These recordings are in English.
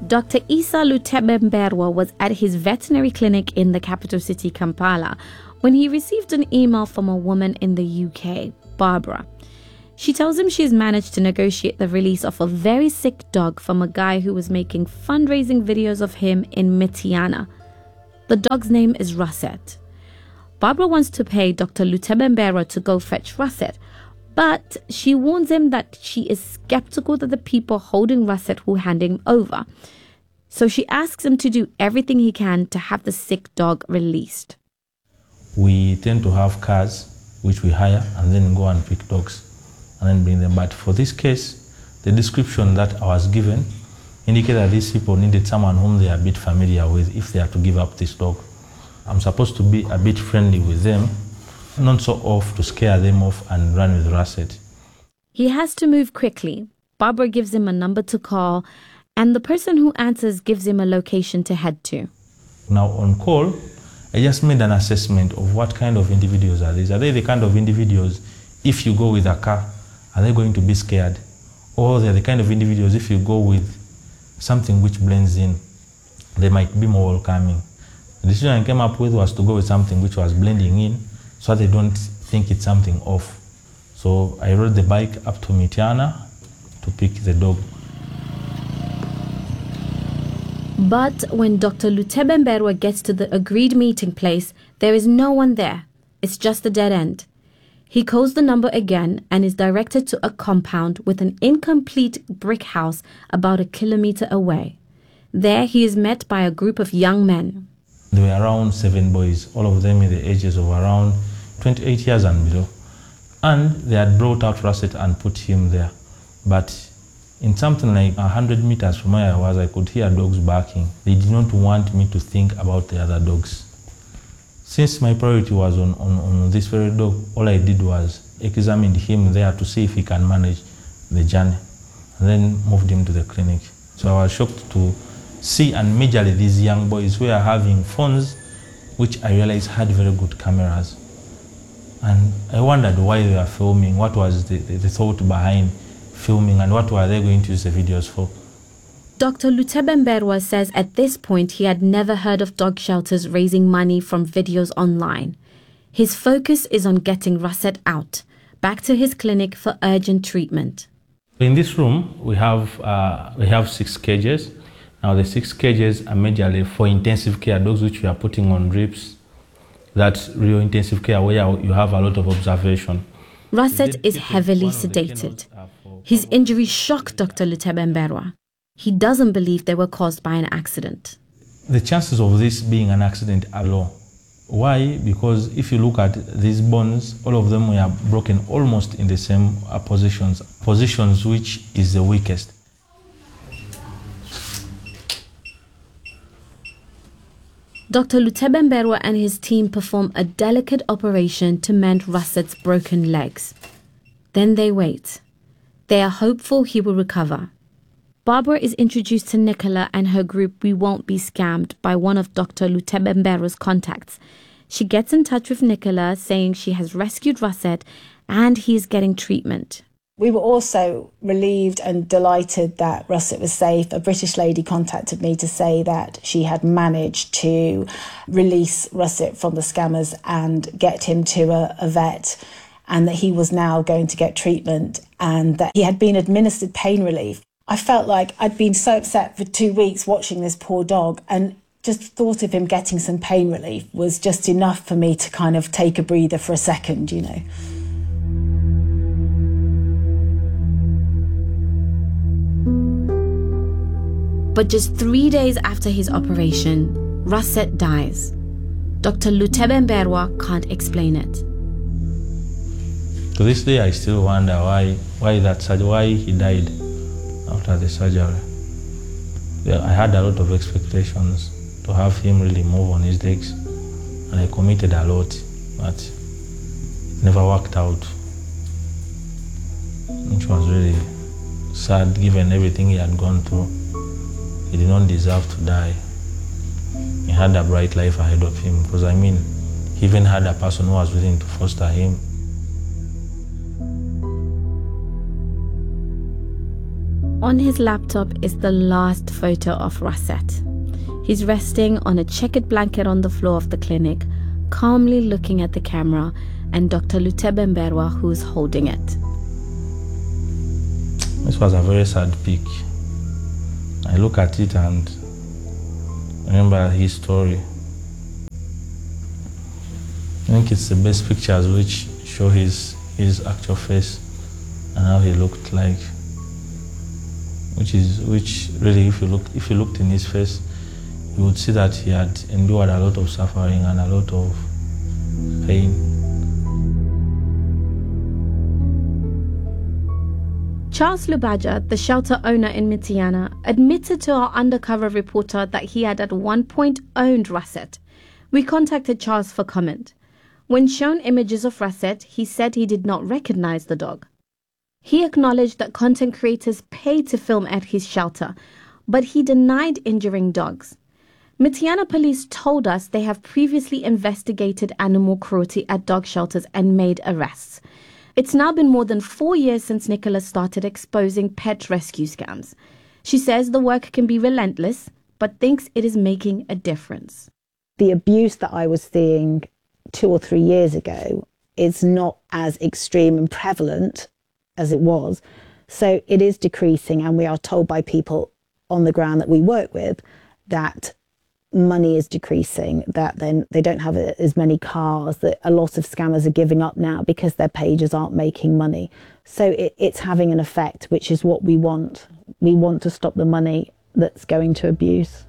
Dr. Isa Lutebemberwa was at his veterinary clinic in the capital city, Kampala, when he received an email from a woman in the UK, Barbara. She tells him she's managed to negotiate the release of a very sick dog from a guy who was making fundraising videos of him in Mityana. The dog's name is Russet. Barbara wants to pay Dr. Lutebemberwa to go fetch Russet, but she warns him that she is skeptical that the people holding Russet will hand him over. So she asks him to do everything he can to have the sick dog released. We tend to have cars which we hire and then go and pick dogs and then bring them. But for this case, the description that I was given indicated that these people needed someone whom they are a bit familiar with if they are to give up this dog. I'm supposed to be a bit friendly with them, not so off to scare them off and run with Russet. He has to move quickly. Barbara gives him a number to call, and the person who answers gives him a location to head to. Now on call, I just made an assessment of what kind of individuals are these. Are they the kind of individuals, if you go with a car, are they going to be scared? Or they're the kind of individuals, if you go with something which blends in, they might be more welcoming. The decision I came up with was to go with something which was blending in, so they don't think it's something off. So I rode the bike up to Mityana to pick the dog. But when Dr. Lutebemberwa gets to the agreed meeting place, there is no one there. It's just a dead end. He calls the number again and is directed to a compound with an incomplete brick house about 1 kilometer away. There he is met by a group of young men. There were around 7 boys, all of them in the ages of around 28 years and below. And they had brought out Russet and put him there. But in something like 100 meters from where I was, I could hear dogs barking. They did not want me to think about the other dogs. Since my priority was on this very dog, all I did was examine him there to see if he can manage the journey, and then moved him to the clinic. So I was shocked to see, and majorly these young boys were having phones, which I realized had very good cameras. And I wondered why they were filming, what was the thought behind filming, and what were they going to use the videos for. Dr. Lutebemberwa says at this point he had never heard of dog shelters raising money from videos online. His focus is on getting Russet out, back to his clinic for urgent treatment. In this room, we have 6 cages. Now the 6 cages are majorly for intensive care dogs, which we are putting on drips. That's real intensive care where you have a lot of observation. Russet is heavily sedated. His injuries shock Dr. Lutebemberwa. He doesn't believe they were caused by an accident. The chances of this being an accident are low. Why? Because if you look at these bones, all of them were broken almost in the same positions which is the weakest. Dr. Lutebemberwa and his team perform a delicate operation to mend Russet's broken legs. Then they wait. They are hopeful he will recover. Barbara is introduced to Nicola and her group We Won't Be Scammed by one of Dr. Lutebemberwa's contacts. She gets in touch with Nicola, saying she has rescued Russet and he is getting treatment. We were also relieved and delighted that Russet was safe. A British lady contacted me to say that she had managed to release Russet from the scammers and get him to a vet, and that he was now going to get treatment and that he had been administered pain relief. I felt like I'd been so upset for 2 weeks watching this poor dog, and just thought of him getting some pain relief was just enough for me to kind of take a breather for a second, you know. But just 3 days after his operation, Russet dies. Dr. Lutebemberwa can't explain it. To this day, I still wonder why he died after the surgery. I had a lot of expectations to have him really move on his legs, and I committed a lot, but it never worked out, which was really sad given everything he had gone through. He did not deserve to die. He had a bright life ahead of him, because he even had a person who was willing to foster him. On his laptop is the last photo of Russet. He's resting on a checkered blanket on the floor of the clinic, calmly looking at the camera and Dr. Lutebe Mberwa, who's holding it. This was a very sad pic. I look at it and remember his story. I think it's the best pictures which show his actual face and how he looked like. Which really, if you looked in his face, you would see that he had endured a lot of suffering and a lot of pain. Charles Lubaja, the shelter owner in Mityana, admitted to our undercover reporter that he had at one point owned Russet. We contacted Charles for comment. When shown images of Russet, he said he did not recognize the dog. He acknowledged that content creators pay to film at his shelter, but he denied injuring dogs. Mityana police told us they have previously investigated animal cruelty at dog shelters and made arrests. It's now been more than 4 years since Nicholas started exposing pet rescue scams. She says the work can be relentless, but thinks it is making a difference. The abuse that I was seeing 2 or 3 years ago is not as extreme and prevalent as it was. So it is decreasing, and we are told by people on the ground that we work with that money is decreasing, that then they don't have as many cars, that a lot of scammers are giving up now because their pages aren't making money. So it's having an effect, which is what we want. We want to stop the money that's going to abuse.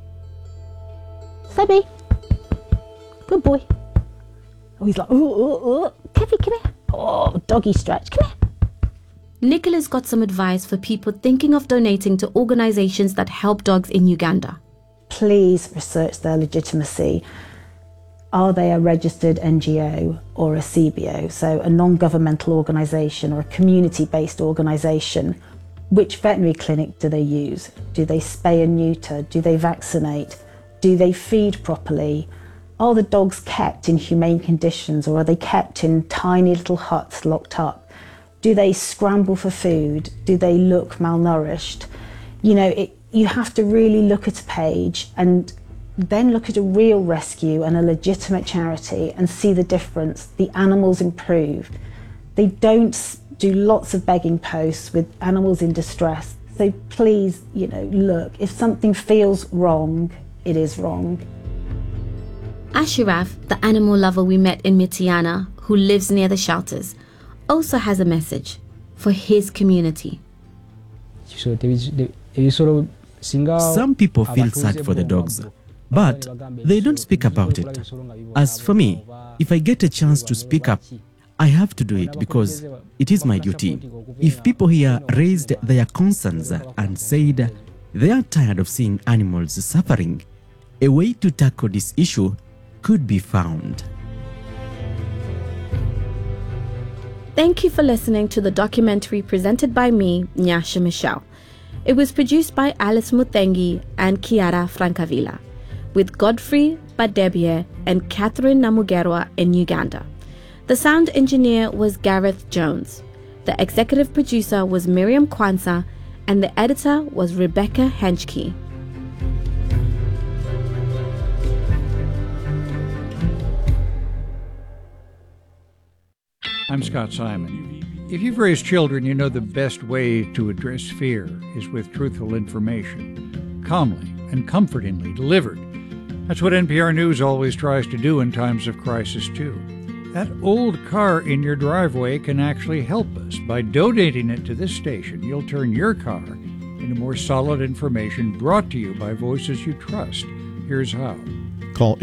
Sebby, good boy. Oh, he's like, oh, Kevin, come here. Oh, doggy stretch, come here. Nicholas got some advice for people thinking of donating to organizations that help dogs in Uganda. Please research their legitimacy. Are they a registered NGO or a CBO, so a non-governmental organisation or a community-based organisation? Which veterinary clinic do they use? Do they spay and neuter? Do they vaccinate? Do they feed properly? Are the dogs kept in humane conditions, or are they kept in tiny little huts locked up? Do they scramble for food? Do they look malnourished? You know, you have to really look at a page and then look at a real rescue and a legitimate charity and see the difference. The animals improve. They don't do lots of begging posts with animals in distress. So please, you know, look, if something feels wrong, it is wrong. Ashraf, the animal lover we met in Mityana, who lives near the shelters, also has a message for his community. Some people feel sad for the dogs, but they don't speak about it. As for me, if I get a chance to speak up, I have to do it because it is my duty. If people here raised their concerns and said they are tired of seeing animals suffering, a way to tackle this issue could be found. Thank you for listening to the documentary presented by me, Nyasha Michelle. It was produced by Alice Mutengi and Chiara Francavilla, with Godfrey Badebie and Catherine Namugerwa in Uganda. The sound engineer was Gareth Jones. The executive producer was Miriam Kwanzaa, and the editor was Rebecca Henschke. I'm Scott Simon. If you've raised children, you know the best way to address fear is with truthful information, calmly and comfortingly delivered. That's what NPR News always tries to do in times of crisis, too. That old car in your driveway can actually help us. By donating it to this station, you'll turn your car into more solid information brought to you by voices you trust. Here's how. Call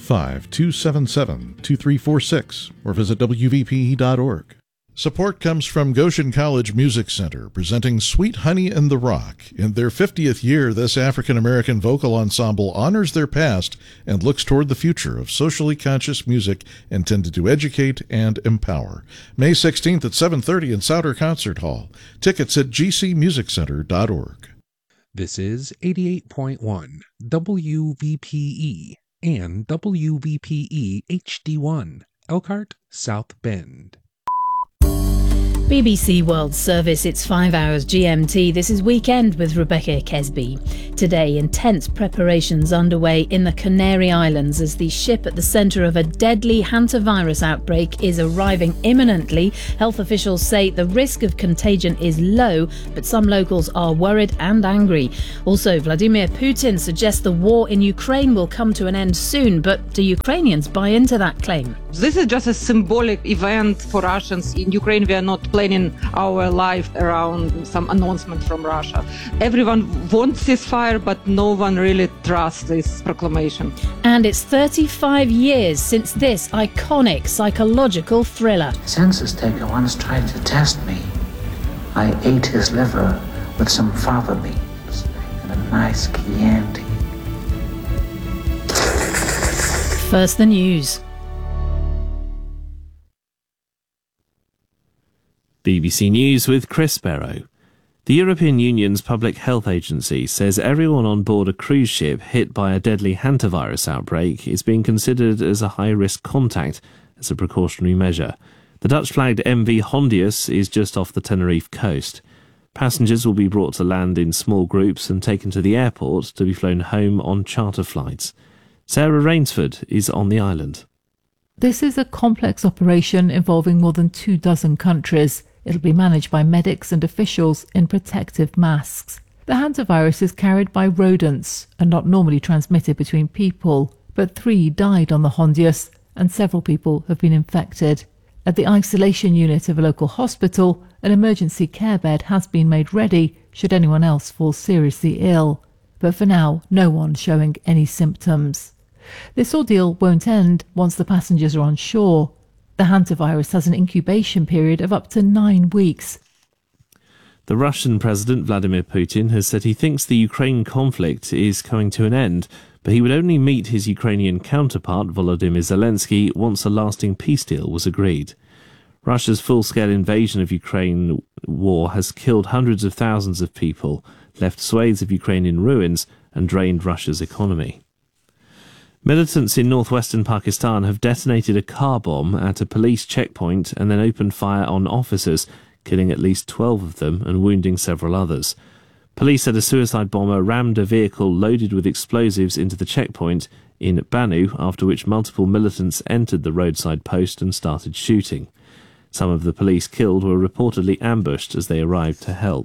855-277-2346 or visit WVPE.org. Support comes from Goshen College Music Center, presenting Sweet Honey and the Rock. In their 50th year, this African-American vocal ensemble honors their past and looks toward the future of socially conscious music intended to educate and empower. May 16th at 7:30 in Souter Concert Hall. Tickets at gcmusiccenter.org. This is 88.1 WVPE and WVPE HD1, Elkhart, South Bend. BBC World Service, it's 5 hours GMT. This is Weekend with Rebecca Kesby. Today, intense preparations underway in the Canary Islands as the ship at the centre of a deadly hantavirus outbreak is arriving imminently. Health officials say the risk of contagion is low, but some locals are worried and angry. Also, Vladimir Putin suggests the war in Ukraine will come to an end soon, but do Ukrainians buy into that claim? This is just a symbolic event for Russians. In Ukraine, we are not planning our life around some announcement from Russia. Everyone wants ceasefire, but no one really trusts this proclamation. And it's 35 years since this iconic psychological thriller. Census taker once tried to test me. I ate his liver with some fava beans and a nice Chianti. First, the news. BBC News with Chris Barrow. The European Union's Public Health Agency says everyone on board a cruise ship hit by a deadly hantavirus outbreak is being considered as a high-risk contact as a precautionary measure. The Dutch-flagged MV Hondius is just off the Tenerife coast. Passengers will be brought to land in small groups and taken to the airport to be flown home on charter flights. Sarah Rainsford is on the island. This is a complex operation involving more than 24 countries. It'll be managed by medics and officials in protective masks. The hantavirus is carried by rodents and not normally transmitted between people, but 3 died on the Hondius and several people have been infected. At the isolation unit of a local hospital, an emergency care bed has been made ready should anyone else fall seriously ill. But for now, no one showing any symptoms. This ordeal won't end once the passengers are on shore. The hantavirus has an incubation period of up to 9 weeks. The Russian President Vladimir Putin has said he thinks the Ukraine conflict is coming to an end, but he would only meet his Ukrainian counterpart Volodymyr Zelensky once a lasting peace deal was agreed. Russia's full-scale invasion of Ukraine war has killed hundreds of thousands of people, left swathes of Ukraine in ruins, and drained Russia's economy. Militants in northwestern Pakistan have detonated a car bomb at a police checkpoint and then opened fire on officers, killing at least 12 of them and wounding several others. Police said a suicide bomber rammed a vehicle loaded with explosives into the checkpoint in Banu, after which multiple militants entered the roadside post and started shooting. Some of the police killed were reportedly ambushed as they arrived to help.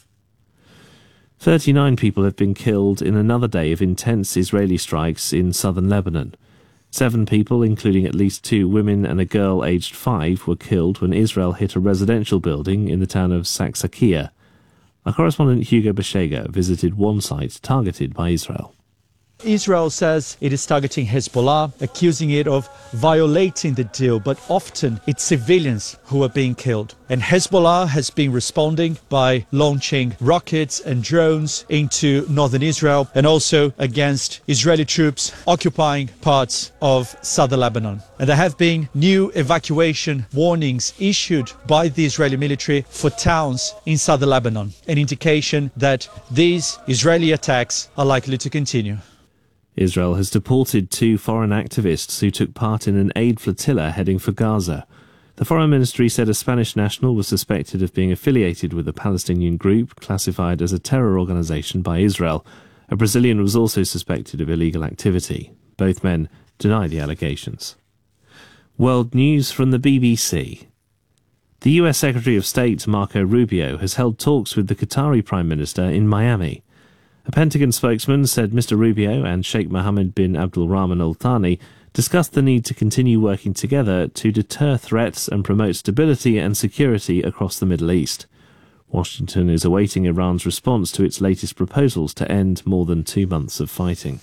39 people have been killed in another day of intense Israeli strikes in southern Lebanon. 7 people, including at least 2 women and a girl aged 5, were killed when Israel hit a residential building in the town of Saksakia. Our correspondent Hugo Beshega visited one site targeted by Israel. Israel says it is targeting Hezbollah, accusing it of violating the deal, but often it's civilians who are being killed. And Hezbollah has been responding by launching rockets and drones into northern Israel and also against Israeli troops occupying parts of southern Lebanon. And there have been new evacuation warnings issued by the Israeli military for towns in southern Lebanon, an indication that these Israeli attacks are likely to continue. Israel has deported 2 foreign activists who took part in an aid flotilla heading for Gaza. The Foreign Ministry said a Spanish national was suspected of being affiliated with a Palestinian group classified as a terror organisation by Israel. A Brazilian was also suspected of illegal activity. Both men deny the allegations. World news from the BBC. The US Secretary of State Marco Rubio has held talks with the Qatari Prime Minister in Miami. A Pentagon spokesman said Mr. Rubio and Sheikh Mohammed bin Abdulrahman Al Thani discussed the need to continue working together to deter threats and promote stability and security across the Middle East. Washington is awaiting Iran's response to its latest proposals to end more than 2 months of fighting.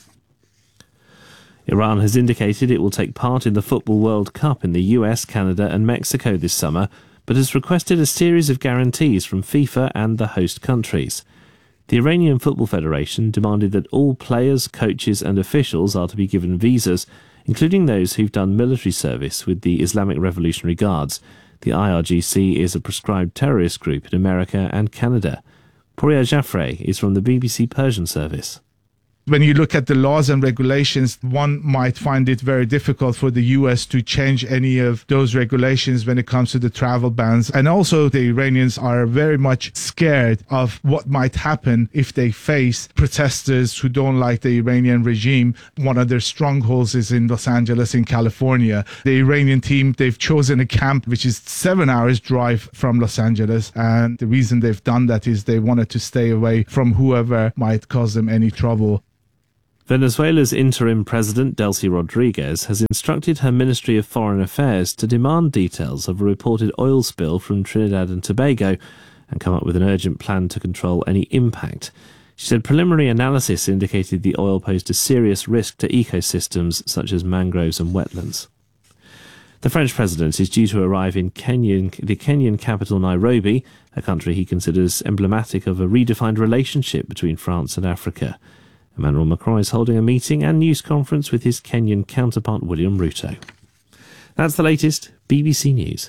Iran has indicated it will take part in the Football World Cup in the US, Canada and Mexico this summer, but has requested a series of guarantees from FIFA and the host countries. The Iranian Football Federation demanded that all players, coaches and officials are to be given visas, including those who've done military service with the Islamic Revolutionary Guards. The IRGC is a proscribed terrorist group in America and Canada. Pouria Jaffray is from the BBC Persian service. When you look at the laws and regulations, one might find it very difficult for the US to change any of those regulations when it comes to the travel bans. And also the Iranians are very much scared of what might happen if they face protesters who don't like the Iranian regime. One of their strongholds is in Los Angeles in California. The Iranian team, they've chosen a camp which is 7 hours drive from Los Angeles. And the reason they've done that is they wanted to stay away from whoever might cause them any trouble. Venezuela's interim president, Delcy Rodriguez, has instructed her Ministry of Foreign Affairs to demand details of a reported oil spill from Trinidad and Tobago and come up with an urgent plan to control any impact. She said preliminary analysis indicated the oil posed a serious risk to ecosystems such as mangroves and wetlands. The French president is due to arrive in the Kenyan capital Nairobi, a country he considers emblematic of a redefined relationship between France and Africa. Emmanuel Macron is holding a meeting and news conference with his Kenyan counterpart William Ruto. That's the latest BBC News.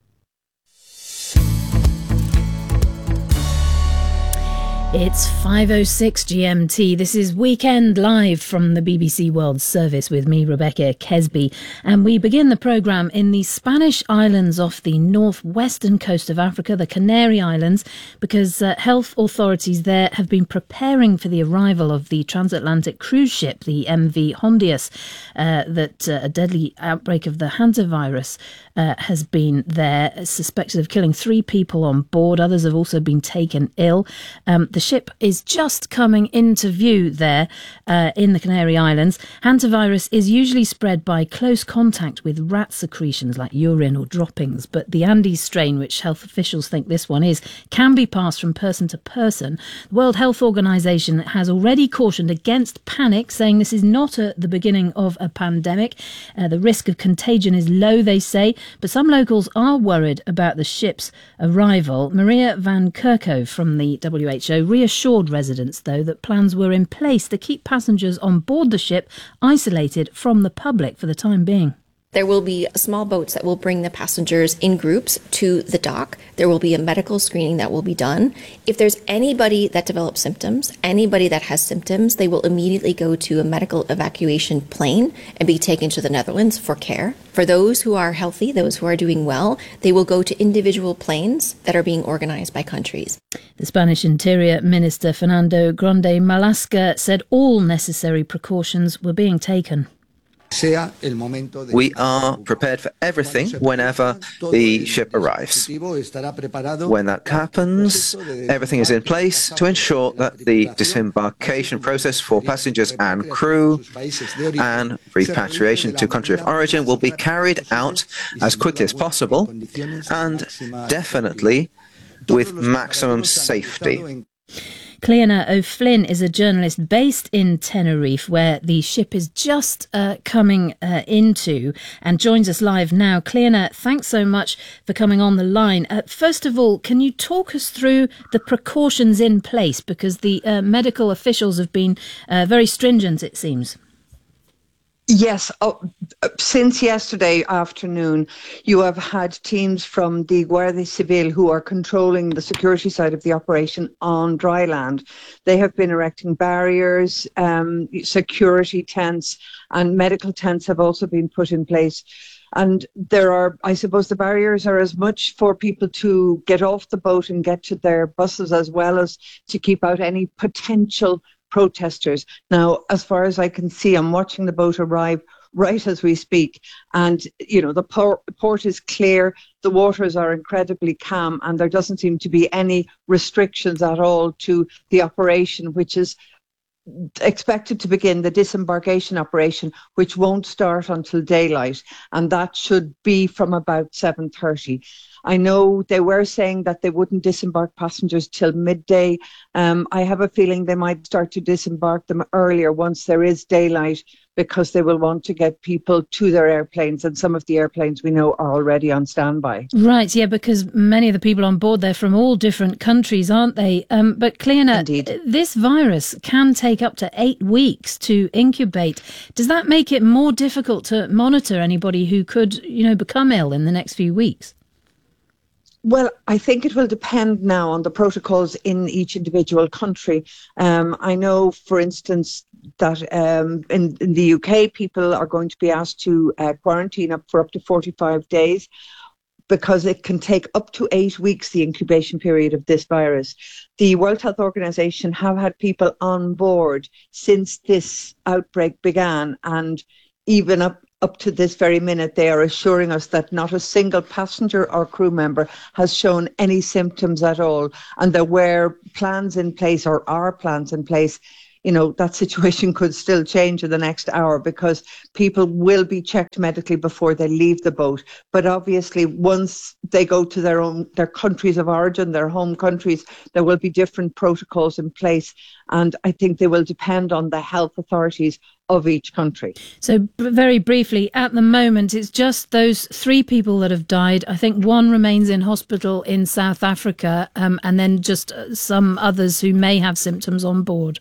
It's 5:06 GMT. This is Weekend Live from the BBC World Service with me, Rebecca Kesby. And we begin the programme in the Spanish islands off the northwestern coast of Africa, the Canary Islands, because health authorities there have been preparing for the arrival of the transatlantic cruise ship, the MV Hondius, that a deadly outbreak of the hantavirus has been there, suspected of killing 3 people on board. Others have also been taken ill. The ship is just coming into view there in the Canary Islands. Hantavirus is usually spread by close contact with rat secretions like urine or droppings, but the Andes strain, which health officials think this one is, can be passed from person to person. The World Health Organization has already cautioned against panic, saying this is not the beginning of a pandemic. The risk of contagion is low, they say, but some locals are worried about the ship's arrival. Maria van Kerkhove from the WHO reassured residents, though, that plans were in place to keep passengers on board the ship isolated from the public for the time being. There will be small boats that will bring the passengers in groups to the dock. There will be a medical screening that will be done. If there's anybody that develops symptoms, anybody that has symptoms, they will immediately go to a medical evacuation plane and be taken to the Netherlands for care. For those who are healthy, those who are doing well, they will go to individual planes that are being organized by countries. The Spanish Interior Minister Fernando Grande Marlaska said all necessary precautions were being taken. We are prepared for everything whenever the ship arrives. When that happens, everything is in place to ensure that the disembarkation process for passengers and crew and repatriation to country of origin will be carried out as quickly as possible and definitely with maximum safety. Cleona O'Flynn is a journalist based in Tenerife, where the ship is just coming into, and joins us live now. Cleona, thanks so much for coming on the line. First of all, can you talk us through the precautions in place? Because the medical officials have been very stringent, it seems. Yes, since yesterday afternoon, you have had teams from the Guardia Civil who are controlling the security side of the operation on dry land. They have been erecting barriers, security tents, and medical tents have also been put in place. And there are, I suppose, the barriers are as much for people to get off the boat and get to their buses, as well as to keep out any potential protesters. Now, as far as I can see, I'm watching the boat arrive right as we speak, and you know, the port is clear, the waters are incredibly calm, and there doesn't seem to be any restrictions at all to the operation, which is expected to begin, the disembarkation operation, which won't start until daylight, and that should be from about 7:30. I know they were saying that they wouldn't disembark passengers till midday. I have a feeling they might start to disembark them earlier once there is daylight, because they will want to get people to their airplanes, and some of the airplanes we know are already on standby. Right, yeah, because many of the people on board, they're from all different countries, aren't they? But Cleona, this virus can take up to 8 weeks to incubate. Does that make it more difficult to monitor anybody who could, become ill in the next few weeks? Well, I think it will depend now on the protocols in each individual country. I know, for instance, that in the UK, people are going to be asked to quarantine for up to 45 days because it can take up to 8 weeks, the incubation period of this virus. The World Health Organization have had people on board since this outbreak began, and even up to this very minute, they are assuring us that not a single passenger or crew member has shown any symptoms at all, and there were plans in place, or are plans in place. You know, that situation could still change in the next hour because people will be checked medically before they leave the boat. But obviously, once they go to their countries of origin, their home countries, there will be different protocols in place. And I think they will depend on the health authorities of each country. So very briefly, at the moment, it's just those 3 people that have died. I think 1 remains in hospital in South Africa, and then just some others who may have symptoms on board.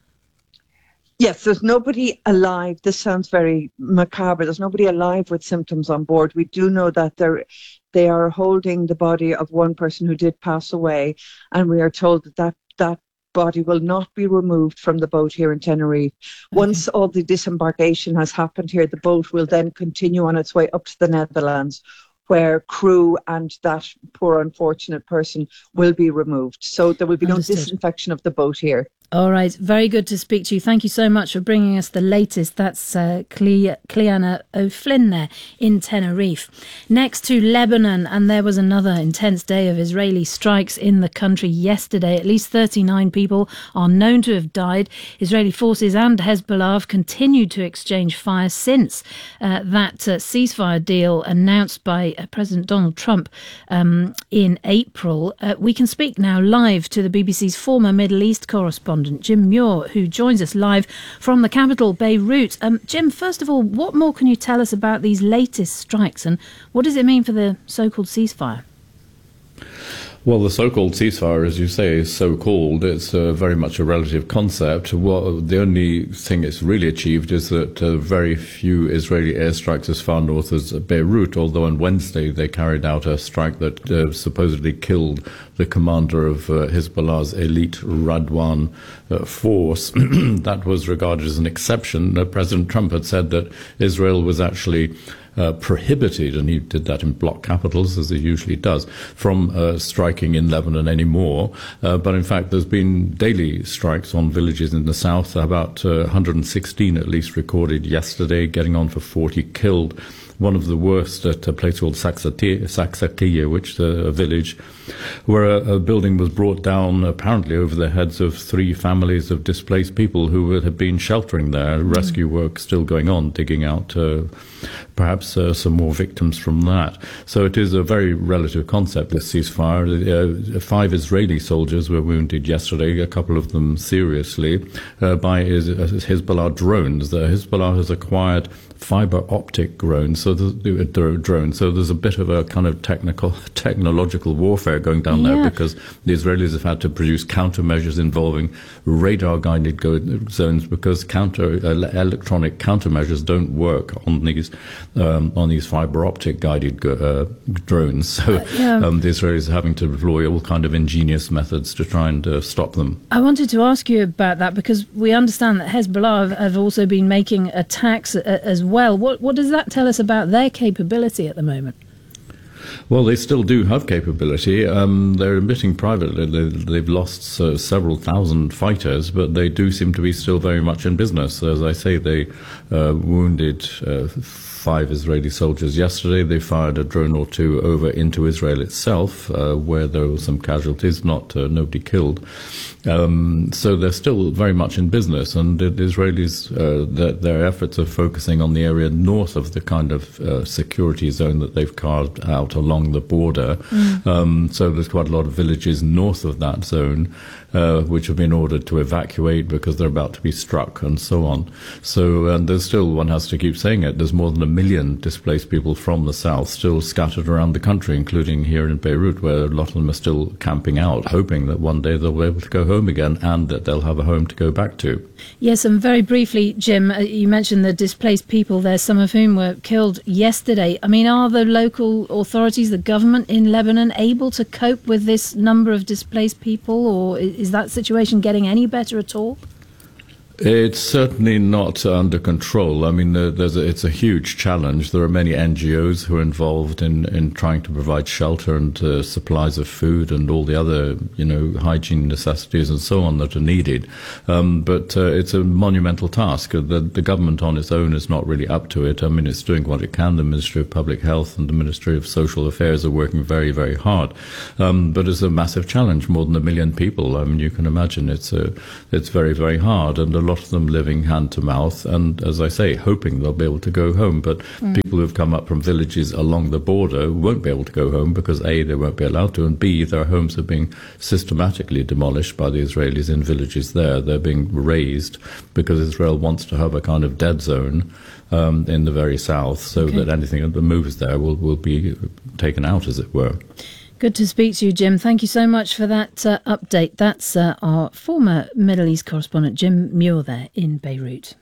Yes, there's nobody alive. This sounds very macabre. There's nobody alive with symptoms on board. We do know that they are holding the body of one person who did pass away, and we are told that body will not be removed from the boat here in Tenerife. Once all the disembarkation has happened here, the boat will then continue on its way up to the Netherlands, where crew and that poor unfortunate person will be removed. So there will be no disinfection of the boat here. All right, very good to speak to you. Thank you so much for bringing us the latest. That's Cleanna O'Flynn there in Tenerife. Next to Lebanon, and there was another intense day of Israeli strikes in the country yesterday. At least 39 people are known to have died. Israeli forces and Hezbollah have continued to exchange fire since that ceasefire deal announced by President Donald Trump in April. We can speak now live to the BBC's former Middle East correspondent, Jim Muir, who joins us live from the capital, Beirut. Jim, first of all, what more can you tell us about these latest strikes, and what does it mean for the so-called ceasefire? Well, the so-called ceasefire, as you say, is so-called. It's very much a relative concept. Well, the only thing it's really achieved is that very few Israeli airstrikes as far north as Beirut, although on Wednesday they carried out a strike that supposedly killed the commander of Hezbollah's elite Radwan force. That was regarded as an exception. President Trump had said that Israel was actually prohibited, and he did that in block capitals, as he usually does, from striking in Lebanon anymore. But in fact, there's been daily strikes on villages in the south, about 116 at least recorded yesterday, getting on for 40 killed. One of the worst at a place called Saksakiya, which is a village where a building was brought down apparently over the heads of 3 families of displaced people who had been sheltering there. Rescue work still going on, digging out perhaps some more victims from that. So it is a very relative concept, this ceasefire. 5 Israeli soldiers were wounded yesterday, a couple of them seriously, by Hezbollah drones. Hezbollah has acquired fiber optic drones, so there's a bit of a kind of technological warfare going down there, because the Israelis have had to produce countermeasures involving radar-guided zones, because electronic countermeasures don't work on these fiber optic guided drones. So the Israelis are having to deploy all kind of ingenious methods to try and stop them. I wanted to ask you about that, because we understand that Hezbollah have also been making attacks as well. What does that tell us about their capability at the moment? Well, they still do have capability. They're admitting privately they've lost several thousand fighters, but they do seem to be still very much in business. As I say, they wounded 5 Israeli soldiers yesterday. They fired a drone or 2 over into Israel itself, where there were some casualties, nobody killed. So they're still very much in business, and the Israelis, their efforts are focusing on the area north of the kind of security zone that they've carved out along the border. So there's quite a lot of villages north of that zone, which have been ordered to evacuate because they're about to be struck and so on. So, and there's still, one has to keep saying it, there's more than 1 million displaced people from the south still scattered around the country, including here in Beirut, where a lot of them are still camping out, hoping that one day they'll be able to go home again and that they'll have a home to go back to. Yes, and very briefly, Jim, you mentioned the displaced people there, some of whom were killed yesterday. I mean, are the local authorities, the government in Lebanon, able to cope with this number of displaced people, or is that situation getting any better at all? It's certainly not under control. I mean, it's a huge challenge. There are many NGOs who are involved in trying to provide shelter and supplies of food and all the other, hygiene necessities and so on that are needed. But it's a monumental task. The government on its own is not really up to it. I mean, it's doing what it can. The Ministry of Public Health and the Ministry of Social Affairs are working very, very hard. But it's a massive challenge. More than 1 million people. I mean, you can imagine it's very, very hard. And a lot of them living hand to mouth and, as I say, hoping they'll be able to go home. But people who've come up from villages along the border won't be able to go home because A, they won't be allowed to, and B, their homes are being systematically demolished by the Israelis in villages there. They're being razed because Israel wants to have a kind of dead zone in the very south so that anything that moves there will be taken out, as it were. Good to speak to you, Jim. Thank you so much for that update. That's our former Middle East correspondent, Jim Muir, there in Beirut.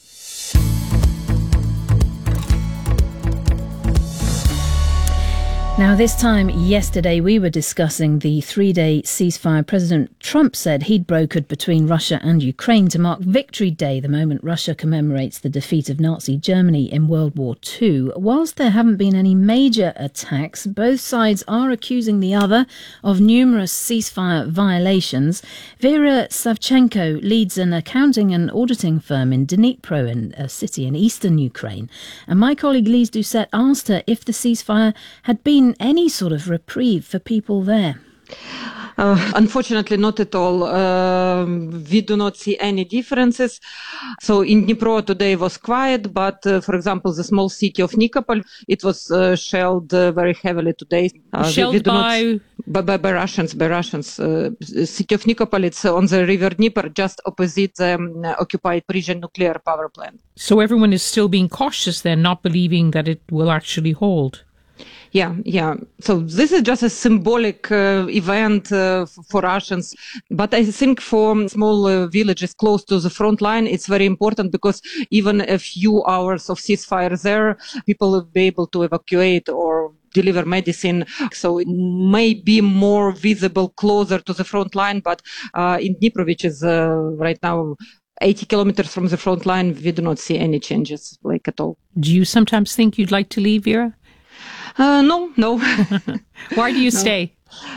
Now, this time yesterday, we were discussing the 3-day ceasefire President Trump said he'd brokered between Russia and Ukraine to mark Victory Day, the moment Russia commemorates the defeat of Nazi Germany in World War II. Whilst there haven't been any major attacks, both sides are accusing the other of numerous ceasefire violations. Vera Savchenko leads an accounting and auditing firm in Dnipro, a city in eastern Ukraine. And my colleague Lise Doucette asked her if the ceasefire had been any sort of reprieve for people there. Unfortunately, not at all. We do not see any differences. So in Dnipro today was quiet, but for example, the small city of Nikopol, it was shelled very heavily today. Shelled by Russians. City of Nikopol, it's on the river Dnieper, just opposite the occupied Prigozhin nuclear power plant. So everyone is still being cautious then, not believing that it will actually hold. Yeah. So this is just a symbolic event for Russians. But I think for small villages close to the front line, it's very important because even a few hours of ceasefire there, people will be able to evacuate or deliver medicine. So it may be more visible closer to the front line. But in Dnipro, which is right now 80 kilometers from the front line, we do not see any changes at all. Do you sometimes think you'd like to leave, Vera? No. Why do you stay?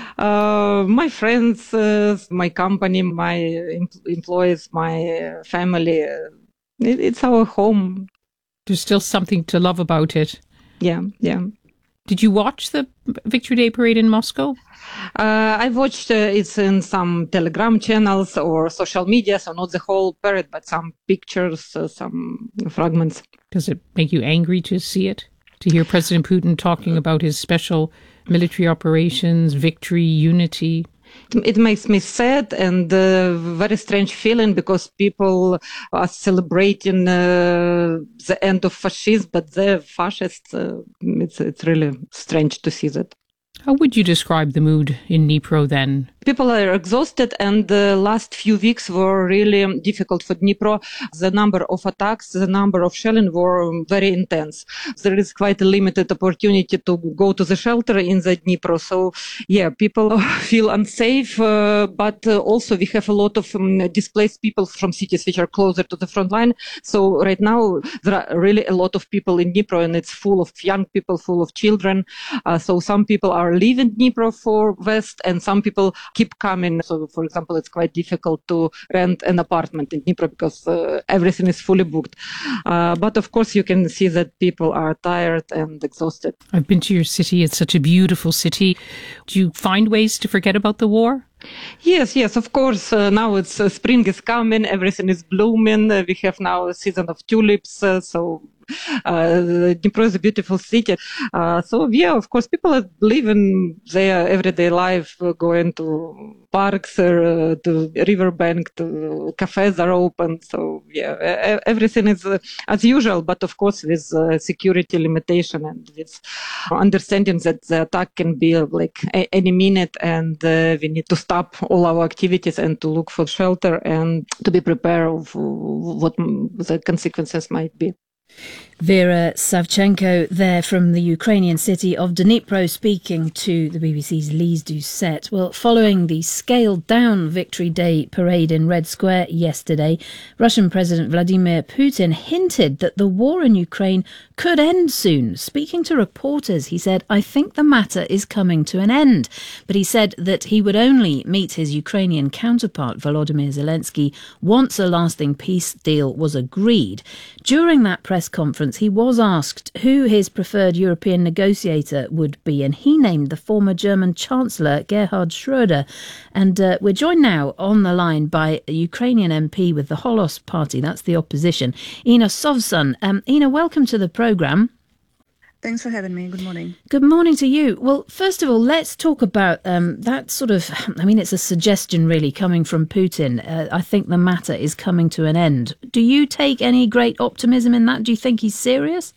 My friends, my company, my employees, my family. It's our home. There's still something to love about it. Yeah. Did you watch the Victory Day parade in Moscow? I watched it in some Telegram channels or social media, so not the whole parade, but some pictures, some fragments. Does it make you angry to see it? To hear President Putin talking about his special military operations, victory, unity? It makes me sad and very strange feeling because people are celebrating the end of fascism, but they're fascists. It's really strange to see that. How would you describe the mood in Dnipro then? People are exhausted, and the last few weeks were really difficult for Dnipro. The number of attacks, the number of shelling were very intense. There is quite a limited opportunity to go to the shelter in the Dnipro. So, people feel unsafe, but also we have a lot of displaced people from cities which are closer to the front line. So right now, there are really a lot of people in Dnipro, and it's full of young people, full of children. So some people are leaving Dnipro for West, and some people keep coming. So, for example, it's quite difficult to rent an apartment in Dnipro because everything is fully booked. But of course, you can see that people are tired and exhausted. I've been to your city. It's such a beautiful city. Do you find ways to forget about the war? Yes, of course. Now it's spring is coming. Everything is blooming. We have now a season of tulips. Dnipro is a beautiful city. Of course, people are living their everyday life, going to parks, to riverbank, to cafes are open. So, everything is as usual, but of course with security limitation and with understanding that the attack can be any minute, and we need to stop all our activities and to look for shelter and to be prepared of what the consequences might be. Vera Savchenko there from the Ukrainian city of Dnipro speaking to the BBC's Lise Doucette. Well, following the scaled-down Victory Day parade in Red Square yesterday, Russian President Vladimir Putin hinted that the war in Ukraine could end soon. Speaking to reporters, he said, "I think the matter is coming to an end." But he said that he would only meet his Ukrainian counterpart, Volodymyr Zelensky, once a lasting peace deal was agreed. During that press conference, he was asked who his preferred European negotiator would be, and he named the former German Chancellor Gerhard Schröder. And we're joined now on the line by a Ukrainian MP with the Holos Party, that's the opposition, Inna Sovsun. Inna, welcome to the programme. Thanks for having me. Good morning. Good morning to you. Well, first of all, let's talk about that sort of, it's a suggestion really coming from Putin. I think the matter is coming to an end. Do you take any great optimism in that? Do you think he's serious?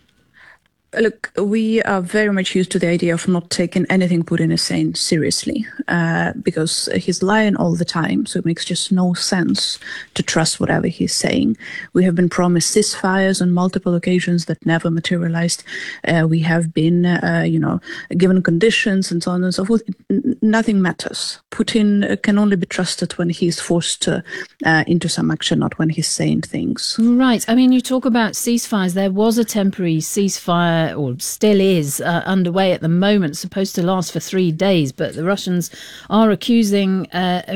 Look, we are very much used to the idea of not taking anything Putin is saying seriously, because he's lying all the time, so it makes just no sense to trust whatever he's saying. We have been promised ceasefires on multiple occasions that never materialized. We have been, given conditions and so on and so forth. Nothing matters. Putin can only be trusted when he's forced into some action, not when he's saying things. Right. You talk about ceasefires. There was a temporary ceasefire, or still is, underway at the moment, supposed to last for 3 days, but the Russians are accusing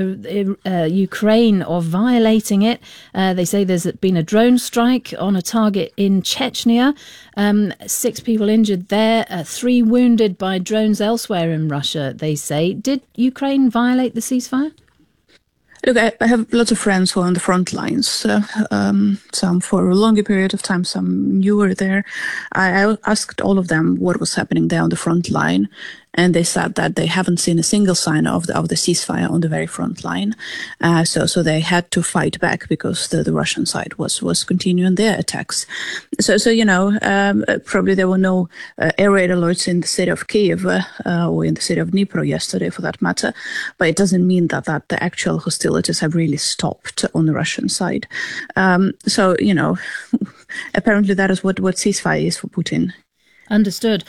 Ukraine of violating it. They say there's been a drone strike on a target in Chechnya, 6 people injured there, 3 wounded by drones elsewhere in Russia, they say. Did Ukraine violate the ceasefire? Look, I have lots of friends who are on the front lines, some for a longer period of time, some newer there. I asked all of them what was happening there on the front line, and they said that they haven't seen a single sign of the ceasefire on the very front line. So they had to fight back because the Russian side was continuing their attacks. So probably there were no air raid alerts in the city of Kyiv or in the city of Dnipro yesterday, for that matter. But it doesn't mean that the actual hostilities have really stopped on the Russian side. Apparently that is what ceasefire is for Putin. Understood.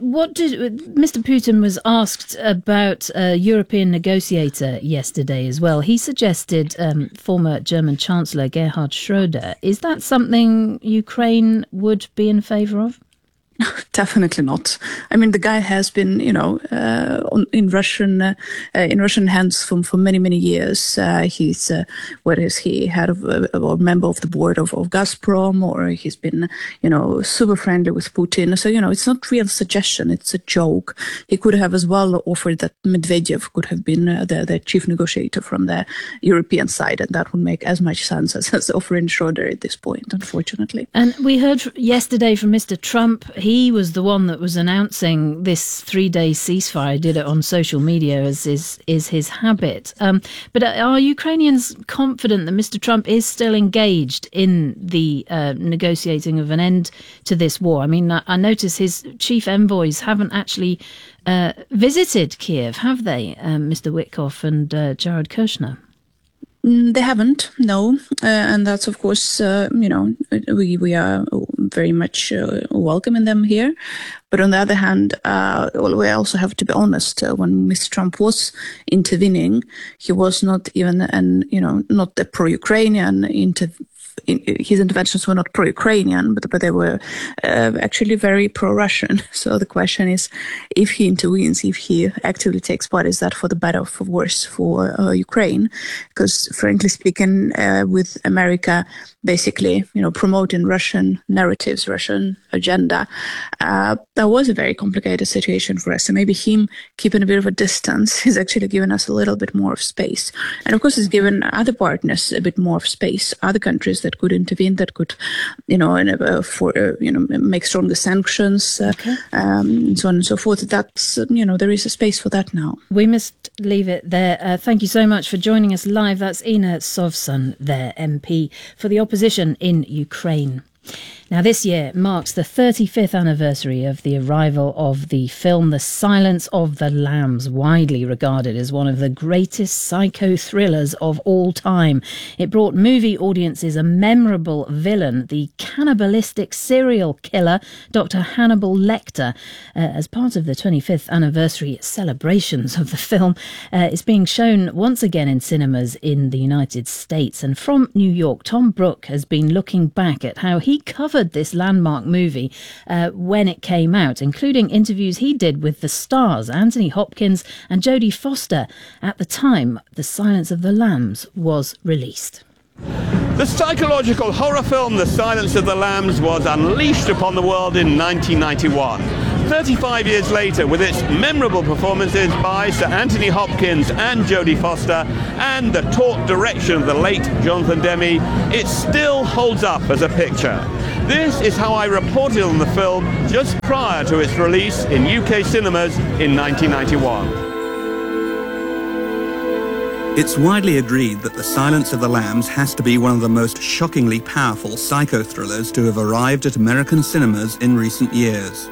Mr. Putin was asked about a European negotiator yesterday as well. He suggested former German Chancellor Gerhard Schröder. Is that something Ukraine would be in favour of? Definitely not. The guy has been, in Russian hands for many, many years. He's, head of or member of the board of Gazprom, or he's been, super friendly with Putin. So, it's not real suggestion. It's a joke. He could have as well offered that Medvedev could have been the chief negotiator from the European side, and that would make as much sense as offering Schröder at this point, unfortunately. And we heard yesterday from Mr. Trump. He was the one that was announcing this 3-day ceasefire, did it on social media, as is his habit. But are Ukrainians confident that Mr. Trump is still engaged in the negotiating of an end to this war? I notice his chief envoys haven't actually visited Kiev, have they, Mr. Witkoff and Jared Kushner? They haven't, no, and that's of course, we are very much welcoming them here. But on the other hand, we also have to be honest. When Mr. Trump was intervening, he was not even not the pro-Ukrainian his interventions were not pro-Ukrainian, but they were actually very pro-Russian. So the question is, if he intervenes, if he actively takes part, is that for the better or for worse for Ukraine? Because frankly speaking, with America basically, promoting Russian narratives, Russian agenda, that was a very complicated situation for us. So maybe him keeping a bit of a distance is actually giving us a little bit more of space. And of course, it's given other partners a bit more of space, other countries that could intervene, that could, make stronger sanctions, and so on and so forth. That's, there is a space for that now. We must leave it there. Thank you so much for joining us live. That's Inna Sovsun there, MP for the opposition in Ukraine. Now, this year marks the 35th anniversary of the arrival of the film The Silence of the Lambs, widely regarded as one of the greatest psycho thrillers of all time. It brought movie audiences a memorable villain, the cannibalistic serial killer, Dr. Hannibal Lecter. As part of the 25th anniversary celebrations of the film, it's being shown once again in cinemas in the United States. And from New York, Tom Brooke has been looking back at how he covered this landmark movie when it came out, including interviews he did with the stars Anthony Hopkins and Jodie Foster at the time The Silence of the Lambs was released. The psychological horror film The Silence of the Lambs was unleashed upon the world in 1991. 35 years later, with its memorable performances by Sir Anthony Hopkins and Jodie Foster and the taut direction of the late Jonathan Demme, it still holds up as a picture. This is how I reported on the film just prior to its release in UK cinemas in 1991. It's widely agreed that The Silence of the Lambs has to be one of the most shockingly powerful psycho thrillers to have arrived at American cinemas in recent years.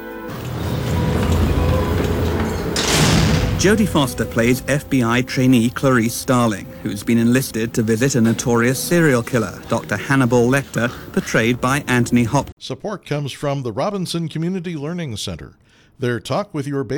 Jodie Foster plays FBI trainee Clarice Starling, who's been enlisted to visit a notorious serial killer, Dr. Hannibal Lecter, portrayed by Anthony Hopkins. Support comes from the Robinson Community Learning Center. Their Talk with Your Baby